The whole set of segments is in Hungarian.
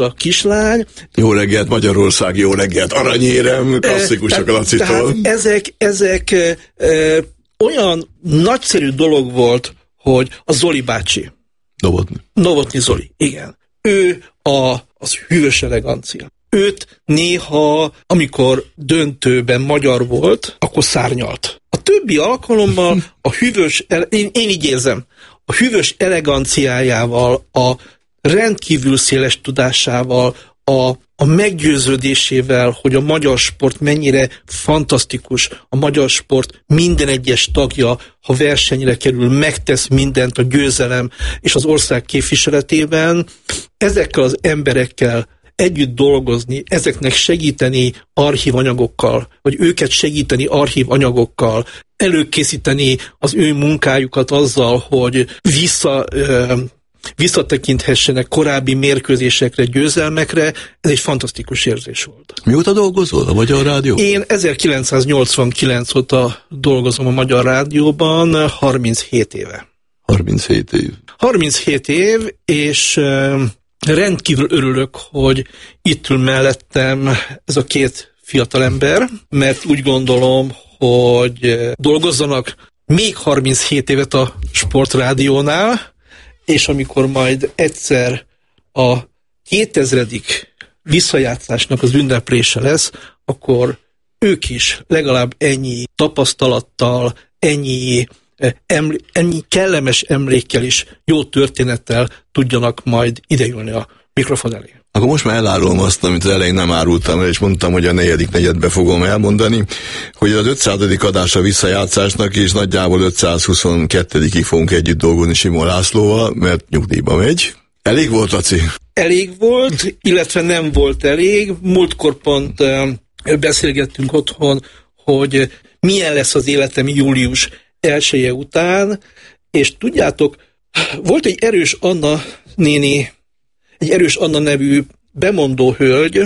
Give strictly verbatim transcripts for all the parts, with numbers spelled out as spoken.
a kislány. Jó reggelt Magyarország, jó reggelt Aranyérem, klasszikusok a Lacitól. Tehát ezek, ezek ö, olyan nagyszerű dolog volt, hogy a Zoli bácsi. Novotny. Novotny Zoli, igen. Ő a, az hűvös elegancia. Őt néha, amikor döntőben magyar volt, akkor szárnyalt. A többi alkalommal a hűvös, én, én így érzem, a hűvös eleganciájával, a rendkívül széles tudásával, a, a meggyőződésével, hogy a magyar sport mennyire fantasztikus, a magyar sport minden egyes tagja, ha versenyre kerül, megtesz mindent a győzelem és az ország képviseletében, ezekkel az emberekkel együtt dolgozni, ezeknek segíteni archívanyagokkal, vagy őket segíteni archívanyagokkal, előkészíteni az ő munkájukat azzal, hogy vissza, ö, visszatekinthessenek korábbi mérkőzésekre, győzelmekre, ez egy fantasztikus érzés volt. Mióta dolgozol a Magyar Rádió? Én ezerkilencszáznyolcvankilenc óta dolgozom a Magyar Rádióban, harminchét éve. harminchét év. harminchét év, és ö, rendkívül örülök, hogy itt ül mellettem ez a két fiatalember, mert úgy gondolom, hogy dolgozzanak még harminchét évet a Sportrádiónál, és amikor majd egyszer a kétezredik visszajátszásnak az ünneplése lesz, akkor ők is legalább ennyi tapasztalattal, ennyi, eml- ennyi kellemes emlékkel is, jó történettel tudjanak majd ideülni a mikrofon elé. Akkor most már elárulom azt, amit az elején nem árultam el, és mondtam, hogy a negyedik negyedbe fogom elmondani, hogy az ötszázadik adása visszajátszásnak, és nagyjából ötszázhuszonkettedikig fogunk együtt dolgozni Simon Lászlóval, mert nyugdíjba megy. Elég volt, Laci? Elég volt, illetve nem volt elég. Múltkor pont beszélgettünk otthon, hogy milyen lesz az életem július elseje után, és tudjátok, volt egy erős Anna néni, egy erős Anna nevű bemondó hölgy,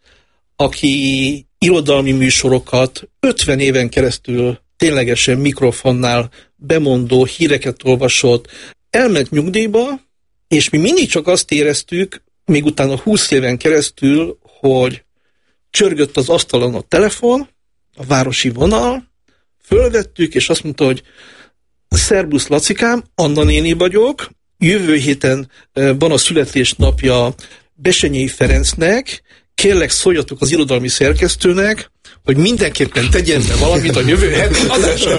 aki irodalmi műsorokat ötven éven keresztül ténylegesen mikrofonnál bemondó, híreket olvasott, elment nyugdíjba, és mi mindig csak azt éreztük, még utána húsz éven keresztül, hogy csörgött az asztalon a telefon, a városi vonal, fölvettük, és azt mondta, hogy szerbusz Lacikám, Anna néni vagyok, jövő héten van a születésnapja Bessenyei Ferencnek, kérlek szóljatok az irodalmi szerkesztőnek, hogy mindenképpen tegyen be valamit a jövő heti adásra.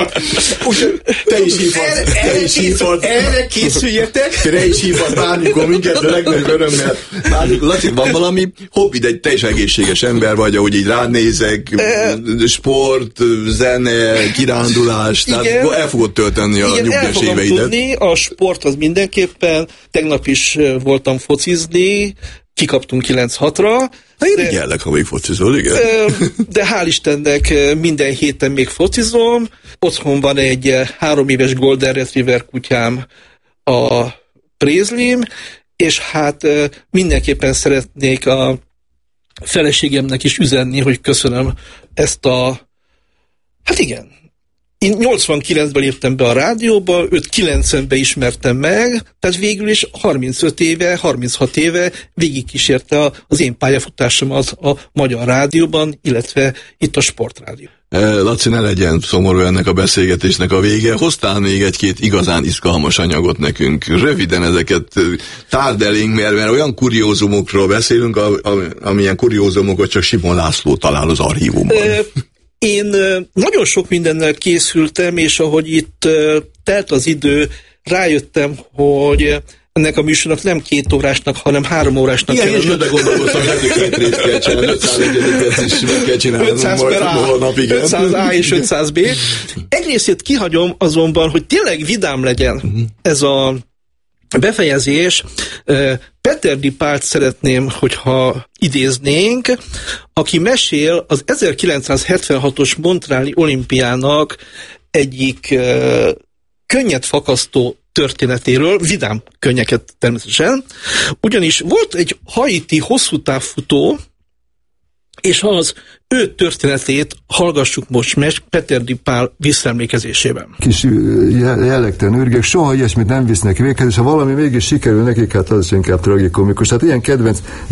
Te is hívhatsz, te is hívhatsz. Erre készüljetek. Te is hívhatsz bármikor minket, de legnagyobb örömmel. Bármikor, Laci, van valami hobbid, egy teljesen egészséges ember vagy, ahogy így rád nézek, sport, zene, kirándulás, igen, tehát el fogod tölteni a nyugdíjas éveidet. Tudni, a sport az mindenképpen, tegnap is voltam focizni, kikaptunk kilenc hatra. Na én jellek, ha még focizol, igen. De hál' Istennek minden héten még focizom. Otthon van egy három éves Golden Retriever kutyám, a Prézlim, és hát mindenképpen szeretnék a feleségemnek is üzenni, hogy köszönöm ezt a... Hát igen, én nyolcvankilencben léptem be a rádióba, őt kilencvenben ismertem meg, tehát végül is harmincöt éve, harminchat éve végigkísérte az én pályafutásomat a Magyar Rádióban, illetve itt a Sportrádió. Laci, ne legyen szomorú ennek a beszélgetésnek a vége. Hoztál még egy-két igazán izgalmas anyagot nekünk. Röviden ezeket tárd elénk, mert, mert olyan kuriózumokról beszélünk, amilyen kuriózumokat csak Simon László talál az archívumban. Én nagyon sok mindennel készültem, és ahogy itt telt az idő, rájöttem, hogy ennek a műsornak nem két órásnak, hanem három órásnak kell. Igen, és ötve gondolkoztam, hogy két részt kell csinálni, ötszázegyedik is meg kell csinálni. ötszáz per A, ötszáz A és ötszáz B. Egy részét kihagyom azonban, hogy tényleg vidám legyen uh-huh. ez a befejezés. Peterdi Pált szeretném, hogyha idéznénk, aki mesél az ezerkilencszázhetvenhatos Montreali olimpiának egyik uh, könnyet fakasztó történetéről, vidám könnyeket természetesen, ugyanis volt egy haiti hosszú távfutó, és az ő történetét hallgassuk most meg Peterdi Pál visszaemlékezésében. Kis jellegtelen ürgek soha ilyesmit nem visznek véghez, és ha valami mégis sikerül nekik, hát az inkább tragikomikus. Hát ilyen kedvenc